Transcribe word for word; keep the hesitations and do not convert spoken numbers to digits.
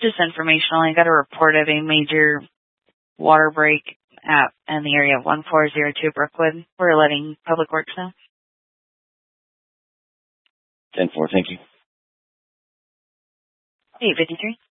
Just informational. I got a report of a major water break at in the area of one four zero two Brookwood. We're letting Public Works know. ten four, thank you. eight fifty-three.